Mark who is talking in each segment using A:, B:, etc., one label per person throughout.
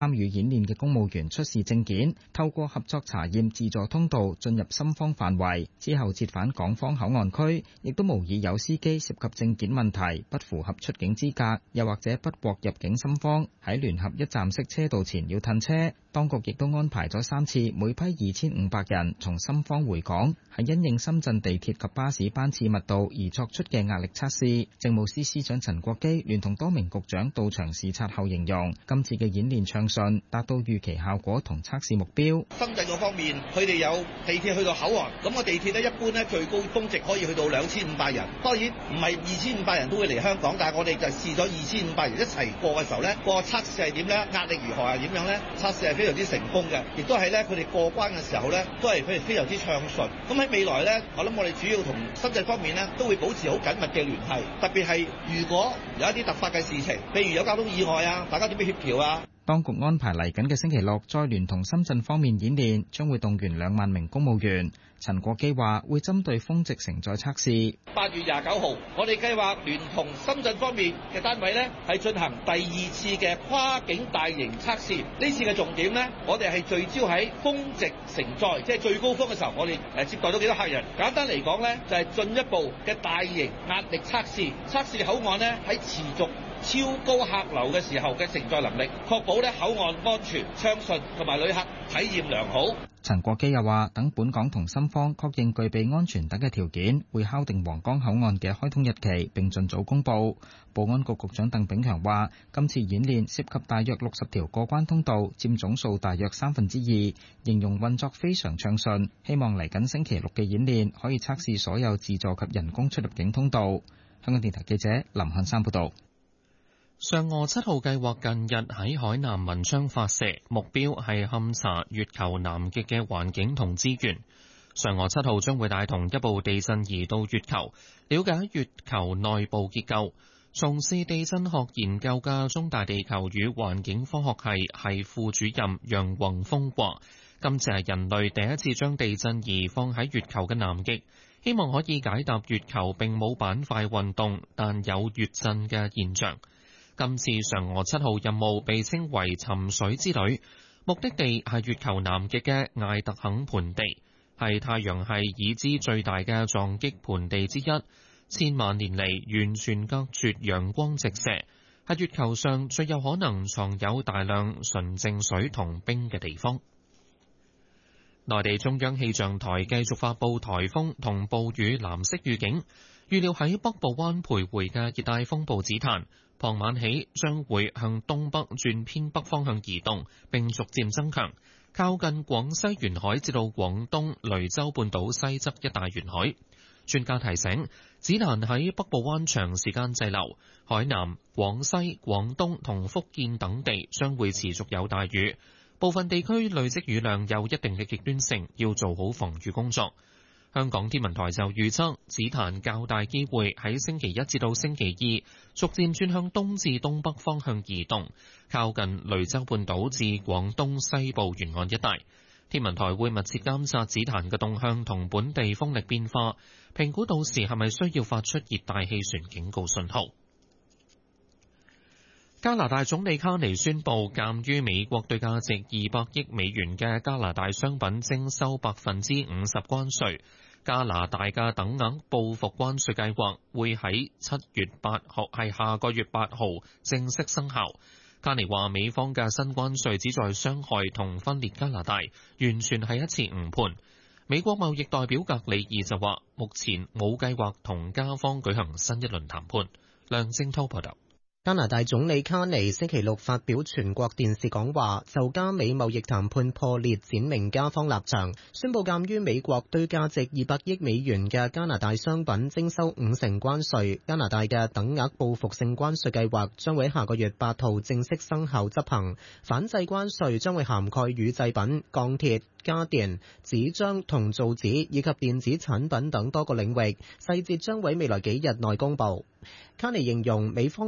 A: 參與演練嘅公務員出示證件，透過合作查驗自助通道進入深方範圍，之後折返港方口岸區，亦都無疑有司機涉及證件問題，不符合出境資格，又或者不獲入境深方，喺聯合一站式車道前要褪車。當局亦都安排咗3次，每批2500人從深方回港，係因應深圳地鐵及巴士班次密度而作出嘅壓力測試。政務司司長陳國基聯同多名局長到場視察後形容，今次嘅演練暢順，達到預期效果同測試目標。
B: 深圳嗰方面，佢哋有地鐵去到口岸，咁個地鐵咧一般咧最高峰值可以去到2500人。當然唔係2500人都會嚟香港，但係我哋就試咗2500人一齊過嘅時候咧，個測試係點咧？壓力如何係點樣咧？測試係非常之成功嘅，亦都係咧佢哋過關嘅時候咧，都係佢哋非常之暢順。咁喺未來咧，我諗我哋主要同深圳方面咧都會保持好緊密嘅聯繫，特別係如果有一啲突發嘅事情，譬如有交通意外啊，大家點樣協調啊？
A: 當局安排嚟緊嘅星期六再聯同深圳方面演練，將會動員2萬名公務員。陳國基話會針對峰值承載測試。
B: 8月29號，我哋計劃聯同深圳方面嘅單位咧，係進行第2次嘅跨境大型測試。呢次嘅重點咧，我哋係聚焦喺峰值承載，即係最高峰嘅時候，我哋接待到幾多客人。簡單嚟講咧，就係進一步嘅大型壓力測試，測試口岸咧喺持續超高客流嘅時候嘅承載能力，確保咧口岸安全暢順同埋旅客體驗良好。
A: 陳國基又話，等本港同深方確認具備安全等嘅條件，會敲定皇崗口岸嘅開通日期，並盡早公佈。保安局局長鄧炳強話，今次演練涉及大約60條過關通道，佔總數大約2/3，形容運作非常暢順。希望嚟緊星期六嘅演練可以測試所有自助及人工出入境通道。香港電台記者林漢山報導。
C: 嫦娥7號計劃近日喺海南文昌發射，目標係勘察月球南極嘅環境同資源。嫦娥7號將會帶同一部地震儀到月球，了解月球內部結構。從事地震學研究嘅中大地球與環境科學系副主任楊宏峰話，今次係人類第一次將地震儀放喺月球嘅南極，希望可以解答月球並冇板塊運動但有月震嘅現象。今次嫦娥7號任務被稱為尋水之旅，目的地係月球南極嘅艾特肯盆地，係太陽系已知最大嘅撞擊盆地之一，千萬年嚟完全隔絕陽光直射，係月球上最有可能藏有大量純淨水同冰嘅地方。內地中央氣象台繼續發布颱風同暴雨藍色預警，預料喺北部灣徘徊嘅熱帶風暴紫檀，傍晚起將會向東北轉偏北方向移動，並逐漸增強，靠近廣西沿海至到廣東雷州半島西側一帶沿海。專家提醒，紫檀喺北部灣長時間滯留，海南、廣西、廣東同福建等地將會持續有大雨，部分地區累積雨量有一定嘅極端性，要做好防禦工作。香港天文台就預測，紫檀較大機會喺星期一至到星期二逐漸轉向東至東北方向移動，靠近雷州半島至廣東西部沿岸一帶。天文台會密切監察紫檀嘅動向同本地風力變化，評估到時係咪需要發出熱帶氣旋警告信號。加拿大總理卡尼宣布，鑑於美國對價值200億美元嘅加拿大商品徵收50%關稅，加拿大嘅等額報復關稅計劃會喺下個月8號正式生效。卡尼話，美方嘅新關稅旨在傷害同分裂加拿大，完全係一次誤判。美國貿易代表格里爾就話，目前冇計劃同加方舉行新一輪談判。梁正滔報道。
D: 加拿大總理卡尼星期六發表全國電視講話，就加美貿易談判破裂闡明加方立場，宣布鑑於美國對價值200億美元嘅加拿大商品徵收50%關稅，加拿大嘅等額報復性關稅計劃將會喺下個月8號正式生效執行。反制關稅將會涵蓋乳製品、鋼鐵、家電、紙張同造紙以及電子產品等多個領域，細節將會未來幾日內公佈。卡尼形容美方嘅新關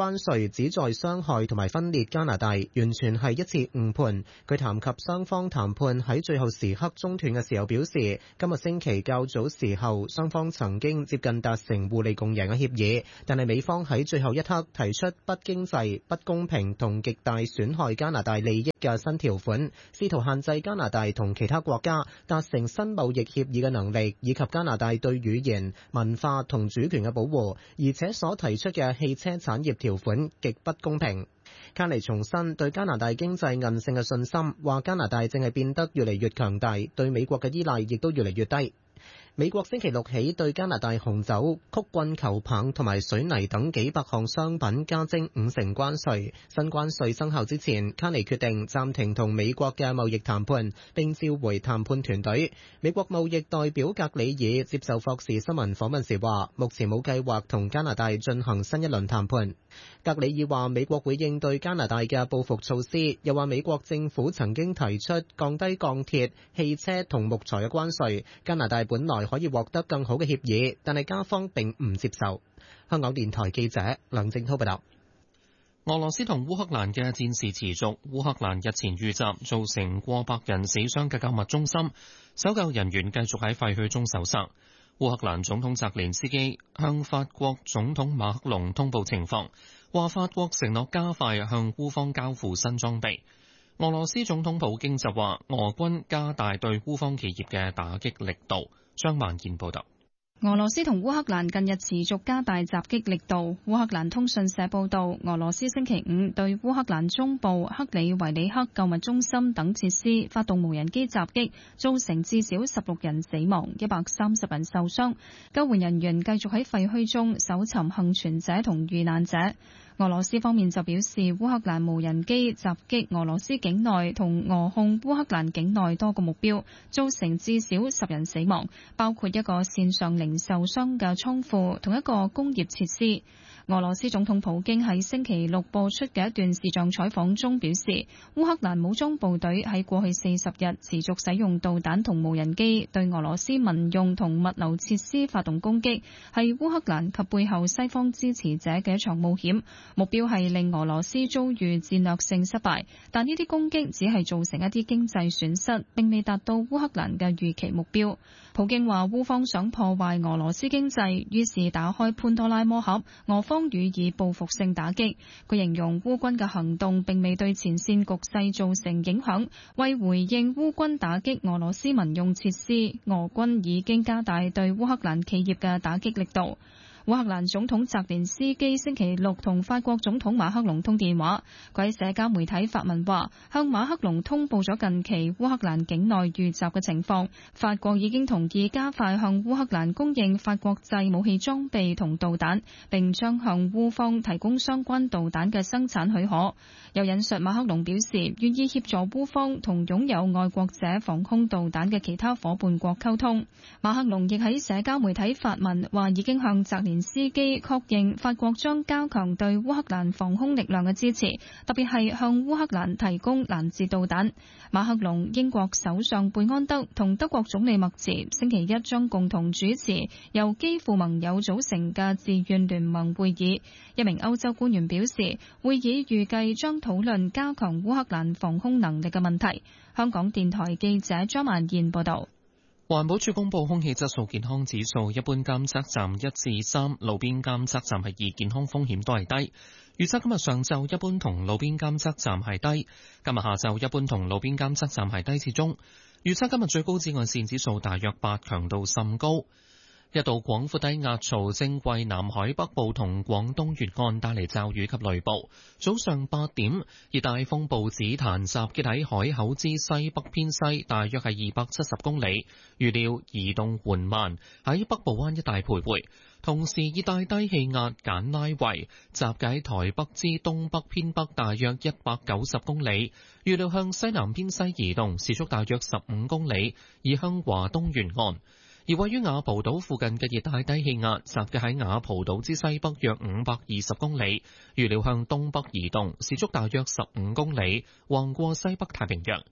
D: 關稅旨在傷害同埋分裂加拿大，完全係一次誤判。佢談及雙方談判喺最後時刻中斷嘅時候，表示今日星期較早時候，雙方曾經接近達成互利共贏嘅協議，但係美方喺最後一刻提出不經濟、不公平同極大損害加拿大利益嘅新條款，試圖限制加拿大同其他國家達成新貿易協議嘅能力，以及加拿大對語言、文化同主權嘅保護，而且所提出嘅汽車產業條款極不公平。卡尼重申對加拿大經濟韌性嘅信心，話加拿大正係變得越嚟越強大，對美國嘅依賴亦都越嚟越低。美國星期六起對加拿大紅酒、曲棍球棒同埋水泥等幾百項商品加徵50%關稅。新關稅生效之前，卡尼決定暫停同美國嘅貿易談判，並召回談判團隊。美國貿易代表格里爾接受霍士新聞訪問時話，目前冇計劃同加拿大進行新一輪談判。格里爾話美國會應對加拿大嘅報復措施，又話美國政府曾經提出降低鋼鐵、汽車同木材嘅關稅，加拿大本來可以獲得更好嘅協議，但係加方並唔接受。香港電台記者梁正滔報道。
C: 俄羅斯同烏克蘭嘅戰事持續，烏克蘭日前遇襲造成過百人死傷嘅購物中心，搜救人員繼續喺廢墟中搜索。烏克蘭總統澤連斯基向法國總統馬克龍通報情況，話法國承諾加快向烏方交付新裝備。俄羅斯總統普京就話俄軍加大對烏方企業嘅打擊力度。張萬健報道。
E: 俄羅斯同烏克蘭近日持續加大襲擊力度。烏克蘭通訊社報道，俄羅斯星期五對烏克蘭中部克里維里克購物中心等設施發動無人機襲擊，造成至少16人死亡、130人受傷。救援人員繼續喺廢墟中搜尋幸存者同遇難者。俄羅斯方面就表示，烏克蘭無人機襲擊俄羅斯境內同俄控烏克蘭境內多個目標，造成至少10人死亡，包括一個線上零售商嘅倉庫同一個工業設施。俄羅斯總統普京喺星期六播出嘅一段視像採訪中表示，烏克蘭武裝部隊喺過去40日持續使用導彈同無人機對俄羅斯民用同物流設施發動攻擊，係烏克蘭及背後西方支持者嘅一場冒險，目標係令俄羅斯遭遇戰略性失敗，但呢啲攻擊只係造成一啲經濟損失，並未達到烏克蘭嘅預期目標。普京話烏方想破壞俄羅斯經濟，於是打開潘多拉魔盒，俄方予以報復性打擊。佢形容烏軍嘅行動並未對前線局勢造成影響，為回應烏軍打擊俄羅斯民用設施，俄軍已經加大對烏克蘭企業嘅打擊力度。烏克蘭總統澤連斯基星期六同法國總統馬克龍通電話，佢喺社交媒體發文話，向馬克龍通報咗近期烏克蘭境內遇襲嘅情況，法國已經同意加快向烏克蘭供應法國製武器裝備同導彈，並將向烏方提供相關導彈嘅生產許可。又引述馬克龍表示，願意協助烏方同擁有愛國者防空導彈嘅其他夥伴國溝通。馬克龍亦喺社交媒體發文話，已經向澤連斯基確認法國將加強對烏克蘭防空力量嘅支持，特別係向烏克蘭提供攔截導彈。馬克龍、英國首相貝安德同德國總理默茨星期一將共同主持由基輔盟友組成嘅自願聯盟會議。一名歐洲官員表示，會議預計將討論加強烏克蘭防空能力嘅問題。香港電台記者張萬燕報道。
C: 環保署公布空氣質素健康指數，一般監測站1至3，路邊監測站係2，健康風險都係低。預測今日上晝一般同路邊監測站係低，今日下晝一般同路邊監測站係低至中。預測今日最高紫外線指數大約8，強度甚高。一道廣闊低壓槽正為南海北部同廣東沿岸帶嚟驟雨及雷暴。早上8點，熱帶風暴紫檀集結喺海口之西北偏西，大約係270公里，預料移動緩慢，喺北部灣一帶徘徊。同時，熱帶低氣壓簡拉維集結喺台北之東北偏北，大約190公里，預料向西南偏西移動，時速大約15公里，移向華東沿岸。而位於雅蒲島附近嘅熱帶低氣壓，集結喺雅蒲島之西北約520公里，預料向東北移動，時速大約15公里，橫過西北太平洋。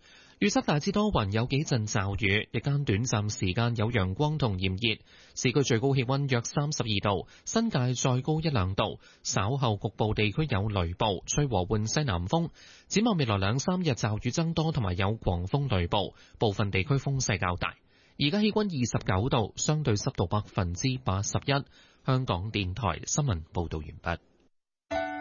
C: 預測大致多雲，有幾陣驟雨，日間短暫時間有陽光同炎熱，市區最高氣溫約32度，新界再高1、2度。稍後局部地區有雷暴，吹和緩西南風。展望未來2、3日驟雨增多，同埋有狂風雷暴，部分地區風勢較大。而家氣溫29度，相對濕度81%。香港電台新聞報道完畢。